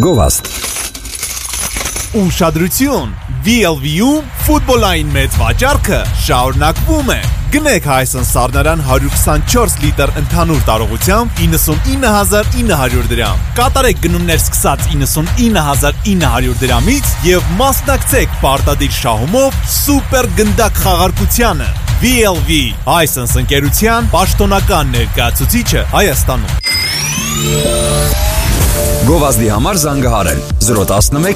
Գովազդ։ Ուշադրություն, VLV-ում ֆուտբոլային մեծ վաճառքը շարունակվում է։ Գնեք Հայսեն Սառնարան 124 լիտր ընդհանուր տարողությամբ 99,900 դրամ։ Կատարեք գնումներ սկսած 99,900 դրամից եւ մասնակցեք պարտադիր շահումով սուպեր գնդակ խաղարկությանը։ VLV Հայսեն ընկերության պաշտոնական ներկայացուցիչը Հայաստանում։ Գովազդի համար զանգահարել 011